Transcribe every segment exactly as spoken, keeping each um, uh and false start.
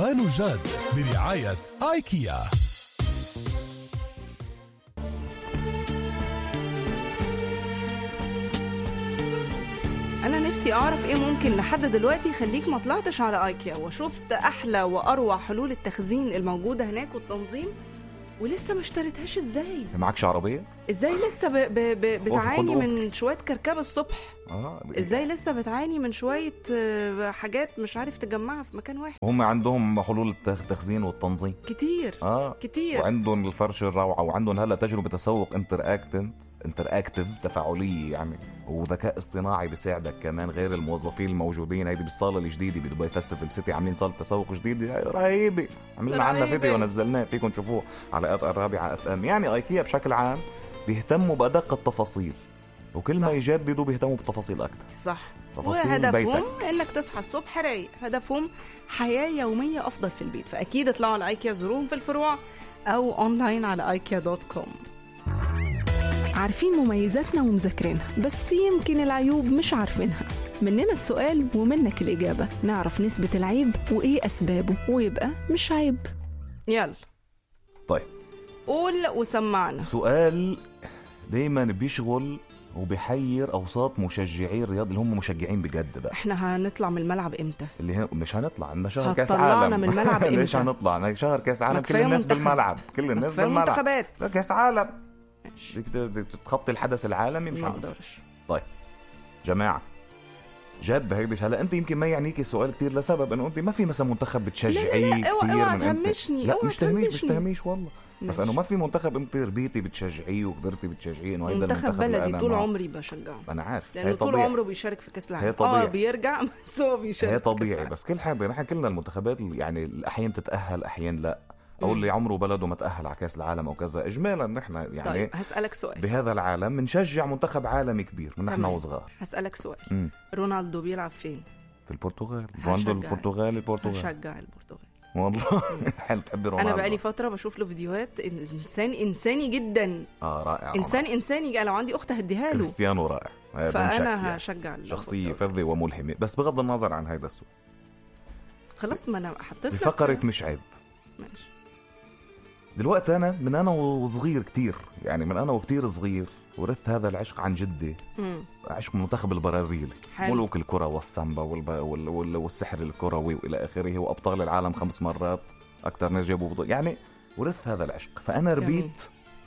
روان وجاد برعاية آيكيا. أنا نفسي أعرف إيه ممكن لحد دلوقتي خليك ما طلعتش على آيكيا وشفت أحلى وأروع حلول التخزين الموجودة هناك والتنظيم ولسه ما اشتريتهاش. إزاي؟ معكش عربية؟ إزاي لسه ب ب ب بتعاني من شوية كركبة الصبح؟ آه. إزاي لسه بتعاني من شوية حاجات مش عارف تجمعها في مكان واحد؟ هم عندهم حلول التخزين والتنظيم كتير آه. كتير، وعندهم الفرش الروعة، وعندهم هلا تجربة تسوق انتر اكتنت انتر اكتف تفاعليه يعني، وذكاء اصطناعي بيساعدك كمان غير الموظفين الموجودين. هيدي بالصاله الجديده بدبي فيستيفال سيتي عاملين صاله تسوق جديده رهيبه، عملنا عنها فيديو ونزلناه فيكم تشوفوه على الرابعه اف ام. يعني ايكيا بشكل عام بيهتموا بادق التفاصيل، وكل ما يجددوا بيهتموا بالتفاصيل اكثر. صح، تفاصيل بيتك. انك تصحى الصبح رايق، هدفهم حياه يوميه افضل في البيت. فاكيد اطلعوا على ايكيا، زوروهم في الفروع او اونلاين على ايكيا دوت كوم. عارفين مميزاتنا ومذاكرينها، بس يمكن العيوب مش عارفينها. مننا السؤال ومنك الإجابة، نعرف نسبة العيب وإيه أسبابه ويبقى مش عيب. يلا طيب قول وسمعنا. سؤال دايما بيشغل وبيحير أوساط مشجعي الرياضة اللي هم مشجعين بجد بقى. احنا هنطلع من الملعب امتى؟ اللي هن... مش هنطلع، عندنا شهر كاس عالم. هطلعنا من الملعب امتى؟ ليش هنطلع؟ شهر كاس عالم، كل الناس منتخب. بالملعب، كل الناس بالملعب. منتخبات كاس عالم بدك تتخطي الحدث العالمي، مش هنقدرش. طيب جماعة جد هيدي هلا انت يمكن ما يعنيكي السؤال كتير لسبب انه انت ما في مثلا منتخب بتشجعيه كتير. اوعى تهمشني، لا مش تهميش مش تهميش والله، بس انه ما في منتخب انت ربيتي بتشجعيه وقدرتي بتشجعيه انه هيدا منتخب بلدي طول عمري بشجعه. انا عارف لانه طول عمره بيشارك في كاس العالم. اه بيرجع بس هو بيشارك. هي طبيعي، بس كل حدا نحن كلنا المنتخبات يعني الاحيان تتاهل احيان لا، او اللي عمره بلده ما تأهل على كاس العالم او كذا. اجمالا نحن يعني طيب هسألك سؤال، بهذا العالم بنشجع منتخب عالمي كبير من نحن وصغار. هسألك سؤال، م. رونالدو بيلعب فين؟ في البرتغال. رونالدو البرتغال البرتغال هشجع البرتغال والله. حلو تحبي رونالدو؟ انا بقالي فتره بشوف له فيديوهات، انسان انساني جدا. اه رائع، انسان انساني. لو عندي اخت هديها له. كريستيانو رائع، فانا هشجع شخصيه فذه وملهمه. بس بغض النظر عن هذا السؤال خلاص، ما انا حطيت فقره مش عيب. ماشي. دلوقتي انا من انا وصغير كتير، يعني من انا وكتير صغير ورثت هذا العشق عن جدي. مم. عشق المنتخب البرازيلي، ملوك الكرة والسامبا والب... وال... وال... والسحر الكروي والى اخره، وابطال العالم خمس مرات، اكثر ناس جابوا بطولة. يعني ورثت هذا العشق، فانا ربيت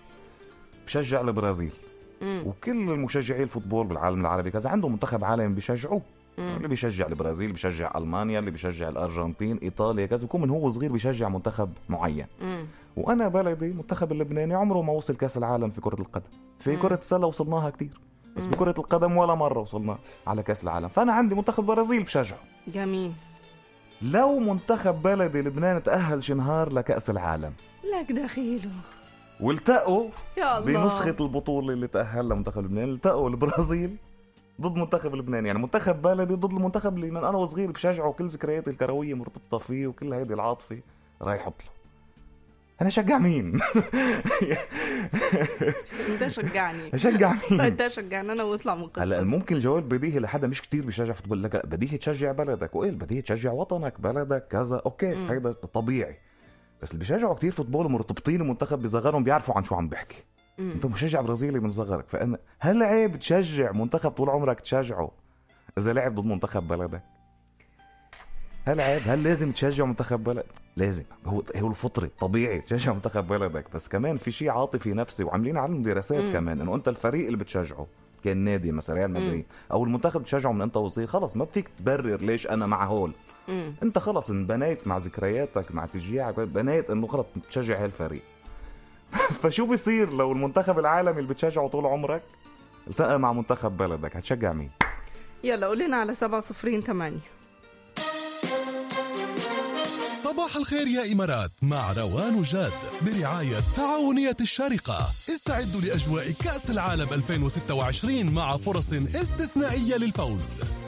بشجع البرازيل. مم. وكل المشجعي الفوتبول بالعالم العربي كذا عندهم منتخب عالمي بيشجعوه. اللي بيشجع البرازيل بيشجع ألمانيا، اللي بيشجع الأرجنتين، إيطاليا كذا، وكون من هو صغير بيشجع منتخب معين. مم. وأنا بلدي منتخب اللبناني عمره ما وصل كأس العالم في كرة القدم. في مم. كرة السلة وصلناها كتير، بس مم. بكرة القدم ولا مرة وصلنا على كأس العالم. فأنا عندي منتخب البرازيل بشجعه. جميل. لو منتخب بلدي لبنان تأهل شنهار لكأس العالم لك دخيله والتقوا بنسخة البطولة اللي تأهل لمنتخب لبنان، التقوا البرازيل ضد منتخب لبنان. يعني منتخب بلدي ضد المنتخب اللي من انا وصغير بشجعه وكل ذكرياتي الكرويه مرتبطه فيه وكل هيدي العاطفه رايح له. انا شجع مين؟ انت شجعني. اشجع مين؟ انت شجعني انا واطلع من قصه. هلا ممكن الجواب بديهي لحدا مش كتير بيشجع فوتبول، لك بديهي تشجع بلدك، وايه بديهي تشجع وطنك بلدك كذا، اوكي هيدا طبيعي. بس اللي بيشجعوا كتير فوتبول مرتبطين المنتخب بصغرهم بيعرفوا عن شو عم بحكي. انت مشجع برازيلي من صغرك، فانا هل عيب تشجع منتخب طول عمرك تشجعه اذا لعب ضد منتخب بلدك؟ هل عيب؟ هل لازم تشجع منتخب بلد؟ لازم، هو هو الفطري طبيعي تشجع منتخب بلدك، بس كمان في شيء عاطفي نفسي، وعاملين عنه دراسات مم. كمان انه انت الفريق اللي بتشجعه كان نادي مثلا ريال مدريد او المنتخب بتشجعه من انت وصغير، خلص ما بفيك تبرر ليش انا مع هول. مم. انت خلص انبنيت مع ذكرياتك مع تشجيعك، بنيت انه خلص تشجع هالفريق. فشو بيصير لو المنتخب العالمي اللي بتشجعه طول عمرك التقى مع منتخب بلدك؟ هتشجع مين؟ يلا قول لنا على سبعة صفرين ثمانية. صباح الخير يا إمارات مع روان وجاد برعاية تعاونية الشارقة. استعدوا لأجواء كأس العالم ألفين وستة وعشرين مع فرص استثنائية للفوز.